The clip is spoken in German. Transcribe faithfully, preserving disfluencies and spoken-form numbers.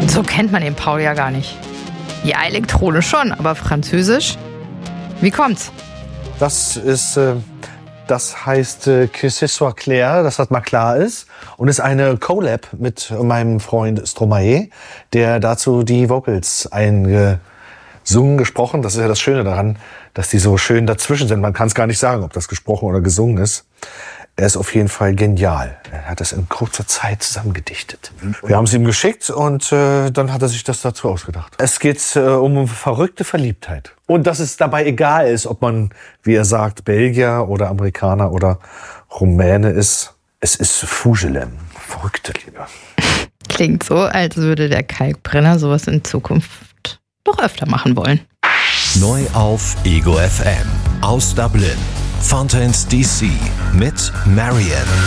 So kennt man den Paul ja gar nicht. Ja, elektronisch schon, aber französisch? Wie kommt's? Das ist, äh, das heißt äh, Que ce soit clair, dass das mal klar ist. Und ist eine Collab mit meinem Freund Stromae, der dazu die Vocals eingesungen, gesprochen. Das ist ja das Schöne daran, dass die so schön dazwischen sind. Man kann es gar nicht sagen, ob das gesprochen oder gesungen ist. Er ist auf jeden Fall genial. Er hat das in kurzer Zeit zusammengedichtet. Wir haben es ihm geschickt und äh, dann hat er sich das dazu ausgedacht. Es geht äh, um verrückte Verliebtheit. Und dass es dabei egal ist, ob man, wie er sagt, Belgier oder Amerikaner oder Rumäne ist. Es ist Fugelem, verrückte Liebe. Klingt so, als würde der Kalkbrenner sowas in Zukunft noch öfter machen wollen. Neu auf Ego F M. Aus Dublin. Fountains D C mit Marianne.